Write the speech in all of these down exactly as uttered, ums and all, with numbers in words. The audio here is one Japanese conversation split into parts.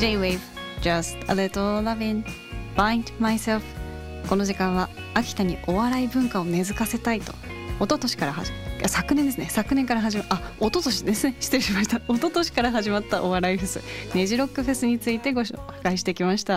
J-Wave Just a Little Lovin' Bind Myself。 この時間は秋田にお笑い文化を根付かせたいと一昨年から始ま昨年ですね昨年から始まあ一昨年ですね失礼しました一昨年から始まったお笑いフェスネジロックフェスについてご紹介してきました。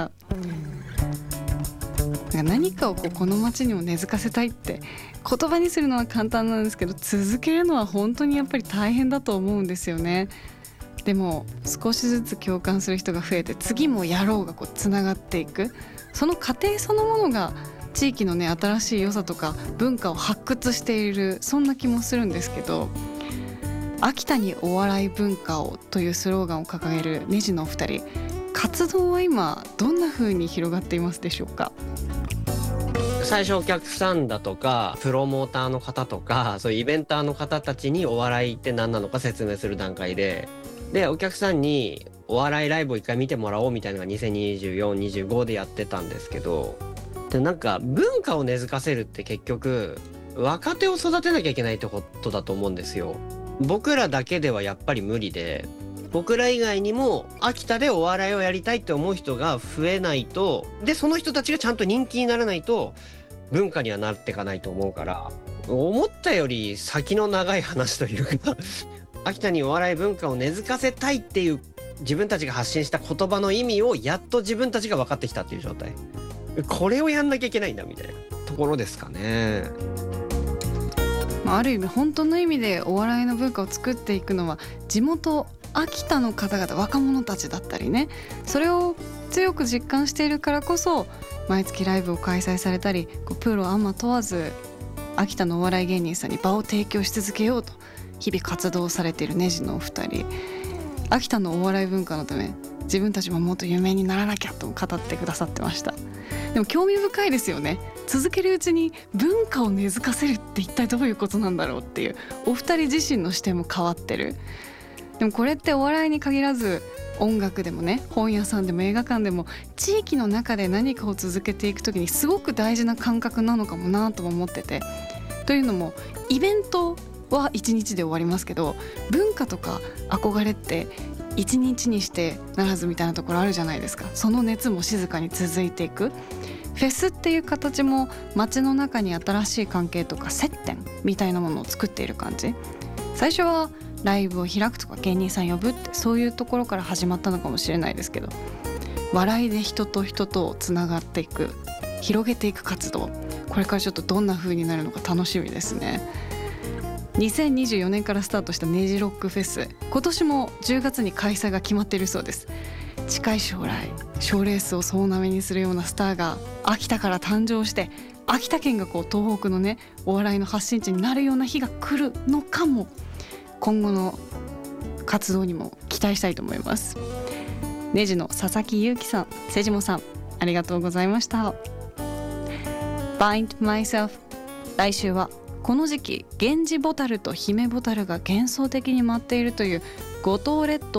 何かをこうこの街にも根付かせたいって言葉にするのは簡単なんですけど、続けるのは本当にやっぱり大変だと思うんですよね。でも少しずつ共感する人が増えて、次もやろうがこうつながっていく、その過程そのものが地域のね新しい良さとか文化を発掘している、そんな気もするんですけど、秋田にお笑い文化をというスローガンを掲げるネジのお二人、活動は今どんな風に広がっていますでしょうか？ 最初お客さんだとかプロモーターの方とかそういうイベンターの方たちにお笑いって何なのか説明する段階で、でお客さんにお笑いライブを一回見てもらおうみたいなのがにせんにじゅうよん、にじゅうごでやってたんですけど、でなんか文化を根付かせるって結局若手を育てなきゃいけないってことだと思うんですよ。僕らだけではやっぱり無理で、僕ら以外にも秋田でお笑いをやりたいって思う人が増えないと、でその人たちがちゃんと人気にならないと文化にはなっていかないと思うから、思ったより先の長い話というか秋田にお笑い文化を根付かせたいっていう自分たちが発信した言葉の意味をやっと自分たちが分かってきたっていう状態、これをやんなきゃいけないんだみたいなところですかね。 ある意味本当の意味でお笑いの文化を作っていくのは地元秋田の方々、若者たちだったりね、それを強く実感しているからこそ毎月ライブを開催されたり、こうプロアマ問わず秋田のお笑い芸人さんに場を提供し続けようと日々活動されているネジのお二人、秋田のお笑い文化のため自分たちももっと有名にならなきゃと語ってくださってました。でも興味深いですよね。続けるうちに文化を根付かせるって一体どういうことなんだろうっていう、お二人自身の視点も変わってる。でもこれってお笑いに限らず音楽でもね、本屋さんでも映画館でも地域の中で何かを続けていくときにすごく大事な感覚なのかもなとも思ってて、というのもイベントはいちにちで終わりますけど、文化とか憧れっていちにちにしてならずみたいなところあるじゃないですか。その熱も静かに続いていく。フェスっていう形も街の中に新しい関係とか接点みたいなものを作っている感じ。最初はライブを開くとか芸人さん呼ぶって、そういうところから始まったのかもしれないですけど、笑いで人と人とつながっていく、広げていく活動、これからちょっとどんな風になるのか楽しみですね。にせんにじゅうよねんからスタートしたネジロックフェス、今年もじゅうがつに開催が決まっているそうです。近い将来賞レースを総なめにするようなスターが秋田から誕生して、秋田県がこう東北のねお笑いの発信地になるような日が来るのかも。今後の活動にも期待したいと思います。ネジの佐々木優樹さん、瀬下さん、ありがとうございました。 Bind Myself、 来週はこの時期ゲンジボタルとヒメボタルが幻想的に舞っているという五島列島